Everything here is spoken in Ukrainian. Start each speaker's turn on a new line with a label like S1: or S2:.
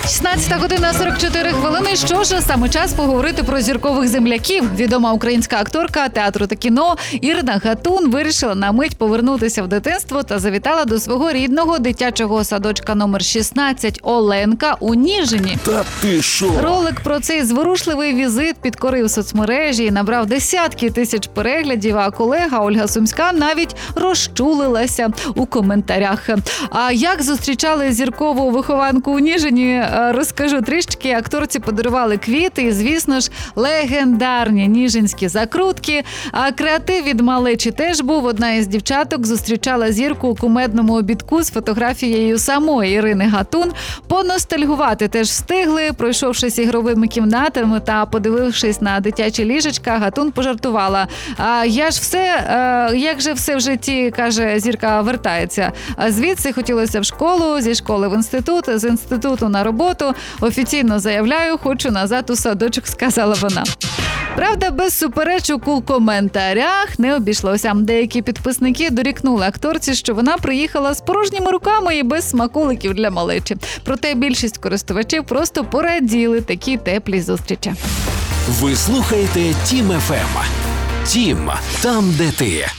S1: 16:44. Що ж, саме час поговорити про зіркових земляків. Відома українська акторка театру та кіно Ірина Гатун вирішила на мить повернутися в дитинство та завітала до свого рідного дитячого садочка номер 16 «Оленка» у Ніжині.
S2: Та ти що?
S1: Ролик про цей зворушливий візит підкорив соцмережі і набрав десятки тисяч переглядів, а колега Ольга Сумська навіть розчулилася у коментарях. А як зустрічали зіркову вихованку у Ніжині, розкажу трішки. Акторці подарували квіти і, звісно ж, легендарні ніжинські закрутки. А креатив від малечі теж був. Одна із дівчаток зустрічала зірку у кумедному обідку з фотографією самої Ірини Гатун. Поностальгувати теж встигли. Пройшовшись ігровими кімнатами та подивившись на дитячі ліжечка, Гатун пожартувала. Як же все в житті, каже зірка, вертається. Звідси хотілося в школу, зі школи в інститут, з інституту на роботу. Офіційно заявляю, хочу назад у садочок, сказала вона. Правда, без суперечок у коментарях не обійшлося. Деякі підписники дорікнули акторці, що вона приїхала з порожніми руками і без смаколиків для малечі. Проте більшість користувачів просто пораділи такій теплій зустрічі.
S2: Ви слухаєте Тім ФМ. Тім, там, де ти.